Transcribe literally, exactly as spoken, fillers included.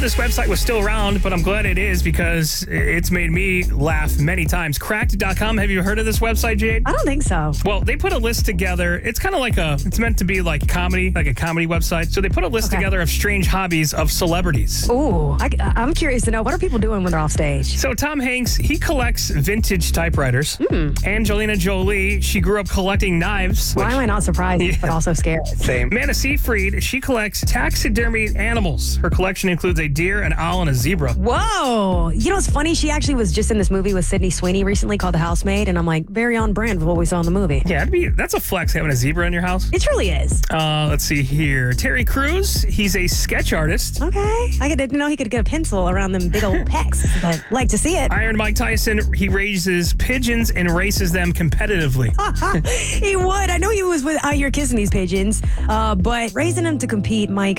this website was still around, but I'm glad it is because it's made me laugh many times. Cracked dot com. Have you heard of this website, Jade? I don't think so. Well, they put a list together. It's kind of like a, it's meant to be like comedy, like a comedy website. So they put a list Okay. together of strange hobbies of celebrities. Ooh, I, I'm curious to know, what are people doing when they're off stage? So Tom Hanks, he collects vintage typewriters. Mm. Angelina Jolie, she grew up collecting knives. Why which- am I not surprised, Yeah. but also scared? Same. Amanda Seyfried, she collects taxidermied animals. Her collection includes a deer, an owl, and a zebra. Whoa. You know what's funny? She actually was just in this movie with Sydney Sweeney recently called The Housemaid, and I'm like, very on brand with what we saw in the movie. Yeah, it'd be, that's a flex having a zebra in your house. It truly is. Uh, let's see here. Terry Crews, he's a sketch artist. Okay. I didn't know he could get a pencil around them big old pecs, but like to see it. Iron Mike Tyson, he raises pigeons and races them competitively. He would. I know he was with out here kissing these pigeons, uh, but raising them to compete, Mike,